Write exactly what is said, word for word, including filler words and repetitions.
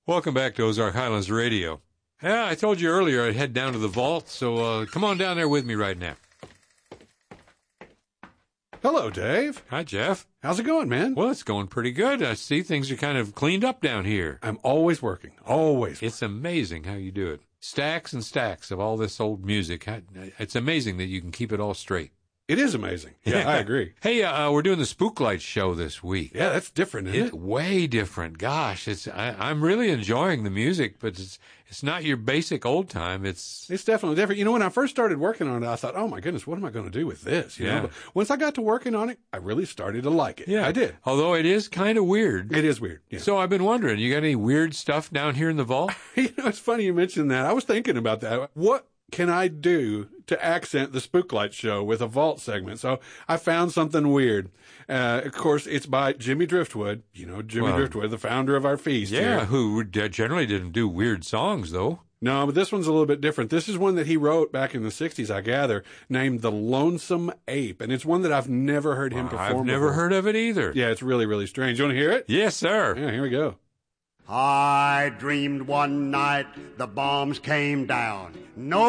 Welcome back to Ozark Highlands Radio. Yeah, I told you earlier I'd head down to the vault, so uh, come on down there with me right now. Hello, Dave. Hi, Jeff. How's it going, man? Well, it's going pretty good. I see things are kind of cleaned up down here. I'm always working, always. It's amazing how you do it. Stacks and stacks of all this old music. It's amazing that you can keep it all straight. It is amazing. Yeah, I agree. Hey, uh, we're doing the Spooklight show this week. Yeah, that's different, isn't It's it? way different. Gosh, it's I, I'm really enjoying the music, but it's it's not your basic old time. It's It's definitely different. You know, when I first started working on it, I thought, oh, my goodness, what am I going to do with this? You Yeah. know? But once I got to working on it, I really started to like it. yeah, I did. Although it is kind of weird. It is weird. Yeah. So I've been wondering, you got any weird stuff down here in the vault? You know, it's funny you mentioned that. I was thinking about that. What can I do to accent the Spooklight show with a vault segment? So I found something weird. Uh, of course, it's by Jimmy Driftwood. You know, Jimmy Well, Driftwood, the founder of our feast. Yeah, here. who d- generally didn't do weird songs, though. No, but this one's a little bit different. This is one that he wrote back in the sixties, I gather, named The Lonesome Ape. And it's one that I've never heard him perform I've never before. heard of it either. Yeah, it's really, really strange. You want to hear it? Yes, sir. Yeah, here we go. I dreamed one night the bombs came down. No